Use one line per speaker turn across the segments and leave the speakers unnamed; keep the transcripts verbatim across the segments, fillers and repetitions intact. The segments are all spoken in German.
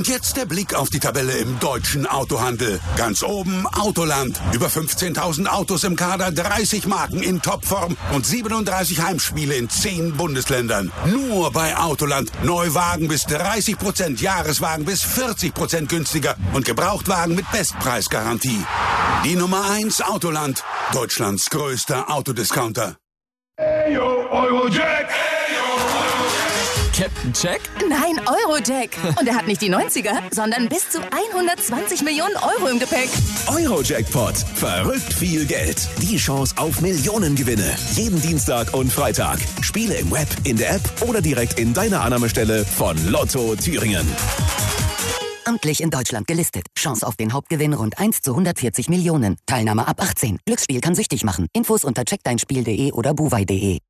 jetzt der Blick auf die Tabelle im deutschen Autohandel. Ganz oben Autoland. Über fünfzehntausend Autos im Kader, dreißig Marken in Topform und siebenunddreißig Heimspiele in zehn Bundesländern. Nur bei Autoland. Neuwagen bis dreißig Prozent, Jahreswagen bis vierzig Prozent günstiger und Gebrauchtwagen mit Bestpreisgarantie. Die Nummer eins Autoland. Deutschlands größter Autodiscounter.
Hey yo, Eurojack!
Captain Jack?
Nein, Eurojack. Und er hat nicht die neunziger, sondern bis zu hundertzwanzig Millionen Euro im Gepäck.
Eurojackpot. Verrückt viel Geld. Die Chance auf Millionengewinne. Jeden Dienstag und Freitag. Spiele im Web, in der App oder direkt in deiner Annahmestelle von Lotto Thüringen.
Amtlich in Deutschland gelistet. Chance auf den Hauptgewinn rund eins zu hundertvierzig Millionen. Teilnahme ab achtzehn. Glücksspiel kann süchtig machen. Infos unter check dein spiel punkt de oder buwei punkt de.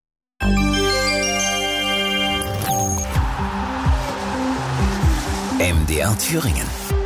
M D R Thüringen.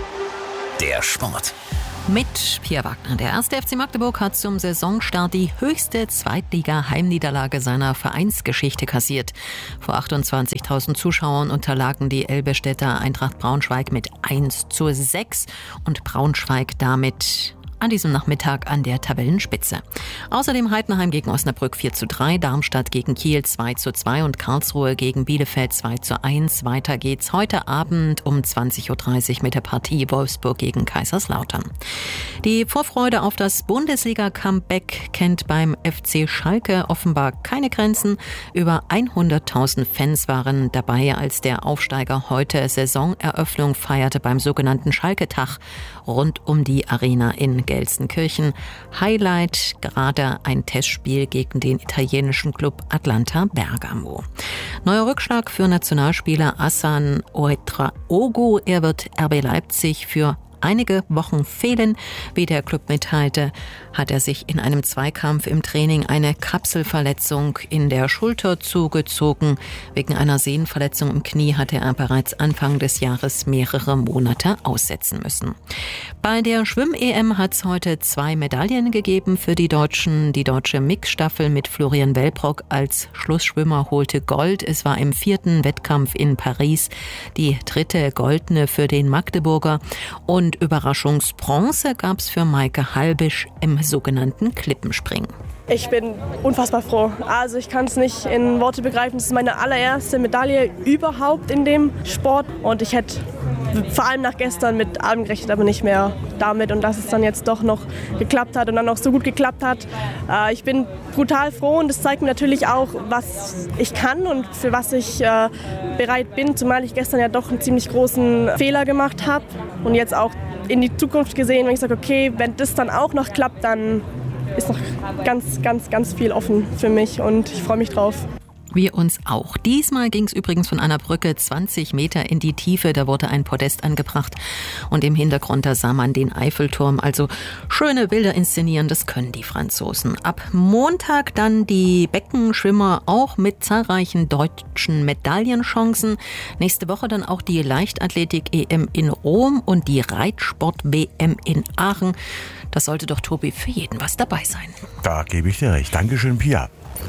Der Sport.
Mit Pierre Wagner. Der erste F C Magdeburg hat zum Saisonstart die höchste Zweitliga-Heimniederlage seiner Vereinsgeschichte kassiert. Vor achtundzwanzigtausend Zuschauern unterlagen die Elbestädter Eintracht Braunschweig mit eins zu sechs und Braunschweig damit an diesem Nachmittag an der Tabellenspitze. Außerdem Heidenheim gegen Osnabrück vier zu drei, Darmstadt gegen Kiel zwei zu zwei und Karlsruhe gegen Bielefeld zwei zu eins. Weiter geht's heute Abend um zwanzig Uhr dreißig mit der Partie Wolfsburg gegen Kaiserslautern. Die Vorfreude auf das Bundesliga-Comeback kennt beim F C Schalke offenbar keine Grenzen. Über hunderttausend Fans waren dabei, als der Aufsteiger heute Saisoneröffnung feierte beim sogenannten Schalke-Tag rund um die Arena in Gelsenkirchen. Highlight gerade ein Testspiel gegen den italienischen Club Atalanta Bergamo. Neuer Rückschlag für Nationalspieler Hassan Ouedraogo. Er wird R B Leipzig für einige Wochen fehlen. Wie der Club mitteilte, hat er sich in einem Zweikampf im Training eine Kapselverletzung in der Schulter zugezogen. Wegen einer Sehnenverletzung im Knie hatte er bereits Anfang des Jahres mehrere Monate aussetzen müssen. Bei der Schwimm-E M hat es heute zwei Medaillen gegeben für die Deutschen. Die deutsche Mixstaffel mit Florian Wellbrock als Schlussschwimmer holte Gold. Es war im vierten Wettkampf in Paris die dritte goldene für den Magdeburger. Und Überraschungsbronze gab es für Maike Halbisch im sogenannten Klippenspringen.
Ich bin unfassbar froh. Also ich kann es nicht in Worte begreifen. Das ist meine allererste Medaille überhaupt in dem Sport. Und ich hätte vor allem nach gestern mit allem gerechnet, aber nicht mehr damit. Und dass es dann jetzt doch noch geklappt hat und dann auch so gut geklappt hat. Äh, ich bin brutal froh und das zeigt mir natürlich auch, was ich kann und für was ich äh, bereit bin. Zumal ich gestern ja doch einen ziemlich großen Fehler gemacht habe. Und jetzt auch in die Zukunft gesehen, wenn ich sage, okay, wenn das dann auch noch klappt, dann ist noch ganz, ganz, ganz viel offen für mich und ich freue mich drauf.
Wir uns auch. Diesmal ging es übrigens von einer Brücke zwanzig Meter in die Tiefe. Da wurde ein Podest angebracht und im Hintergrund da sah man den Eiffelturm. Also schöne Bilder inszenieren, das können die Franzosen. Ab Montag dann die Beckenschwimmer auch mit zahlreichen deutschen Medaillenchancen. Nächste Woche dann auch die Leichtathletik-E M in Rom und die Reitsport-W M in Aachen. Das sollte doch, Tobi, für jeden was dabei sein.
Da gebe ich dir recht. Dankeschön, Pia.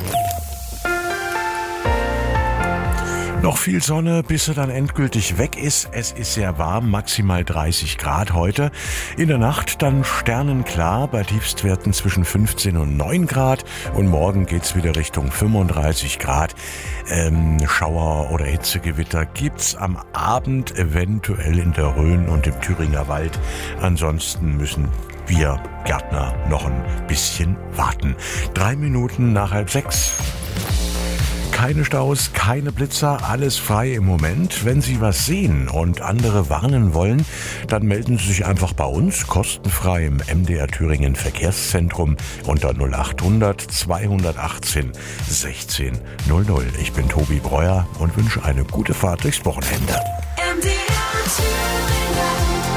Noch viel Sonne, bis sie dann endgültig weg ist. Es ist sehr warm, maximal dreißig Grad heute. In der Nacht dann sternenklar, bei Tiefstwerten zwischen fünfzehn und neun Grad. Und morgen geht's wieder Richtung fünfunddreißig Grad. Ähm, Schauer oder Hitzegewitter gibt's am Abend eventuell in der Rhön und im Thüringer Wald. Ansonsten müssen wir Gärtner noch ein bisschen warten. Drei Minuten nach halb sechs. Keine Staus, keine Blitzer, alles frei im Moment. Wenn Sie was sehen und andere warnen wollen, dann melden Sie sich einfach bei uns, kostenfrei im M D R Thüringen Verkehrszentrum unter null acht hundert zweihundertachtzehn sechzehn null null. Ich bin Tobi Breuer und wünsche eine gute Fahrt durchs Wochenende.
M D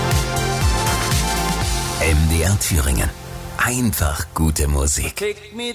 R Thüringen. M D R Thüringen. Einfach gute Musik.
Kick me